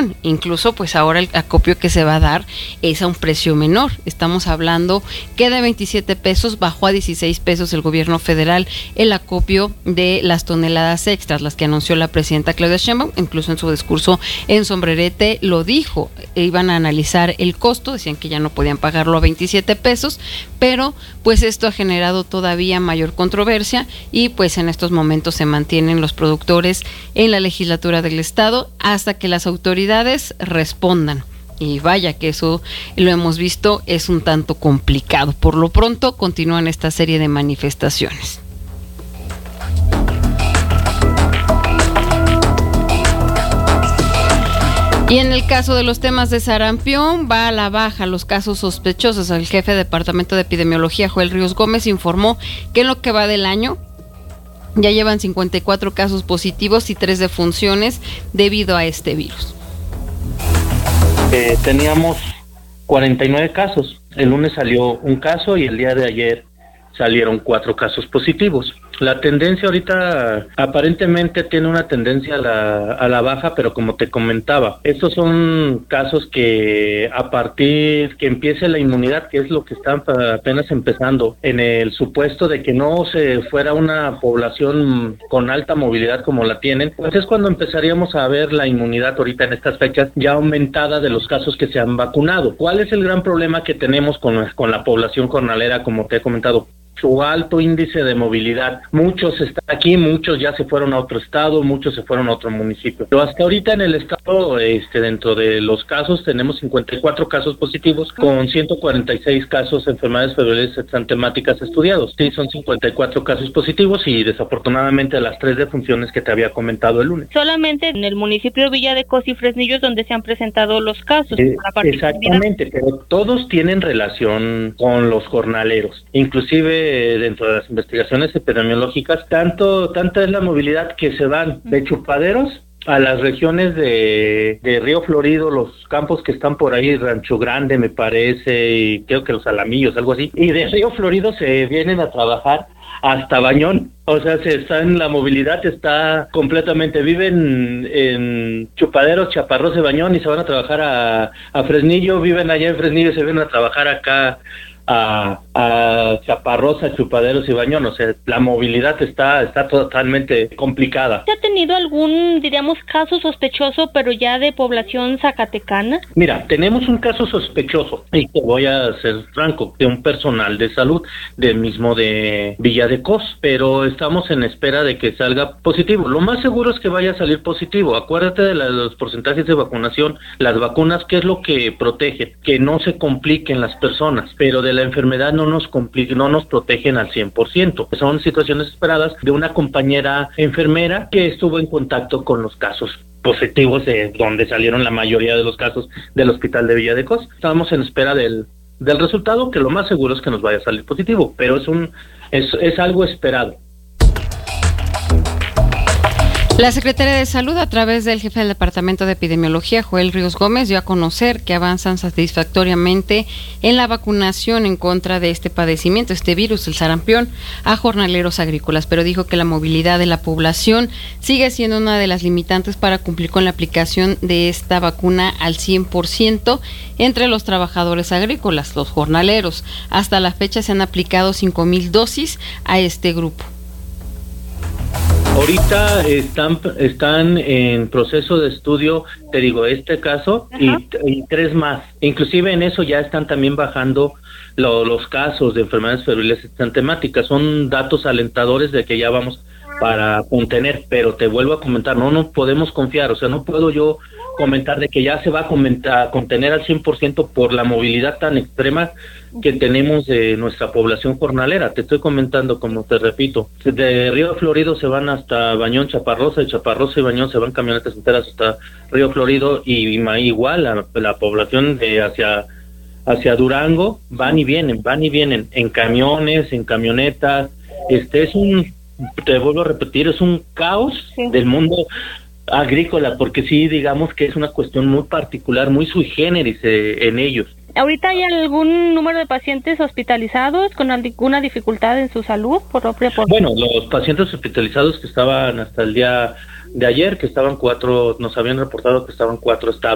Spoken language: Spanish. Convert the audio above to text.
producción. Incluso pues ahora el acopio que se va a dar es a un precio menor. Estamos hablando que de 27 pesos bajó a 16 pesos el gobierno federal el acopio de las toneladas extras, las que anunció la presidenta Claudia Sheinbaum. Incluso en su discurso en Sombrerete lo dijo, iban a analizar el costo, decían que ya no podían pagarlo a 27 pesos, pero pues esto ha generado todavía mayor controversia y pues en estos momentos se mantienen los productores en la legislatura del estado hasta que las autoridades respondan. Y vaya que eso lo hemos visto, es un tanto complicado. Por lo pronto continúan esta serie de manifestaciones. Y en el caso de los temas de sarampión, va a la baja los casos sospechosos. El jefe de Departamento de Epidemiología, Joel Ríos Gómez, informó que en lo que va del año ya llevan 54 casos positivos y 3 defunciones debido a este virus. Teníamos 49 casos. El lunes salió un caso y el día de ayer salieron 4 casos positivos. La tendencia ahorita aparentemente tiene una tendencia a la baja, pero como te comentaba, estos son casos que a partir que empiece la inmunidad, que es lo que está apenas empezando, en el supuesto de que no se fuera una población con alta movilidad como la tienen, pues es cuando empezaríamos a ver la inmunidad ahorita en estas fechas ya aumentada de los casos que se han vacunado. ¿Cuál es el gran problema que tenemos con la población jornalera, como te he comentado? Su alto índice de movilidad. Muchos están aquí, muchos ya se fueron a otro estado, muchos se fueron a otro municipio. Pero hasta ahorita en el estado, dentro de los casos, tenemos 54 casos positivos con 146 casos de enfermedades febriles exantemáticas estudiados. Sí, son 54 casos positivos y desafortunadamente las 3 defunciones que te había comentado el lunes. Solamente en el municipio de Villa de Cos y Fresnillo es donde se han presentado los casos. Exactamente, pero todos tienen relación con los jornaleros. Inclusive dentro de las investigaciones epidemiológicas, tanta es la movilidad que se van de Chupaderos a las regiones de Río Florido, los campos que están por ahí, Rancho Grande me parece, y creo que los Alamillos, algo así, y de Río Florido se vienen a trabajar hasta Bañón. O sea, la movilidad está completamente, viven en Chupaderos, Chaparros y Bañón y se van a trabajar a Fresnillo, viven allá en Fresnillo y se vienen a trabajar acá a Chaparrosa, Chupaderos y Bañón. O sea, la movilidad está totalmente complicada. ¿Se ha tenido algún, diríamos, caso sospechoso, pero ya de población zacatecana? Mira, tenemos un caso sospechoso, y te voy a ser franco, de un personal de salud, del mismo de Villa de Cos, pero estamos en espera de que salga positivo. Lo más seguro es que vaya a salir positivo. Acuérdate de los porcentajes de vacunación, las vacunas, ¿qué es lo que protege? Que no se compliquen las personas, pero de la enfermedad no nos protegen al 100%. Son situaciones esperadas de una compañera enfermera que estuvo en contacto con los casos positivos de donde salieron la mayoría de los casos del hospital de Villa de Cos. Estamos en espera del resultado, que lo más seguro es que nos vaya a salir positivo, pero es algo esperado. La Secretaría de Salud, a través del jefe del Departamento de Epidemiología, Joel Ríos Gómez, dio a conocer que avanzan satisfactoriamente en la vacunación en contra de este padecimiento, este virus, el sarampión, a jornaleros agrícolas, pero dijo que la movilidad de la población sigue siendo una de las limitantes para cumplir con la aplicación de esta vacuna al 100% entre los trabajadores agrícolas, los jornaleros. Hasta la fecha se han aplicado 5,000 dosis a este grupo. Ahorita están en proceso de estudio, te digo, este caso y 3 más. Inclusive en eso ya están también bajando los casos de enfermedades febriles exantemáticas. Son datos alentadores de que ya vamos para contener, pero te vuelvo a comentar, no podemos confiar, o sea, no puedo yo comentar de que ya se va a contener al 100% por la movilidad tan extrema que tenemos de nuestra población jornalera. Te estoy comentando, como te repito, de Río Florido se van hasta Bañón, Chaparrosa, y Chaparrosa y Bañón se van camionetas enteras hasta Río Florido, y igual la población de hacia Durango van y vienen en camiones, en camionetas. Te vuelvo a repetir, es un caos del mundo agrícola, porque sí, digamos que es una cuestión muy particular, muy sui generis en ellos. ¿Ahorita hay algún número de pacientes hospitalizados con alguna dificultad en su salud? Bueno, los pacientes hospitalizados que estaban hasta el día de ayer, que estaban 4, nos habían reportado que estaban 4 estables.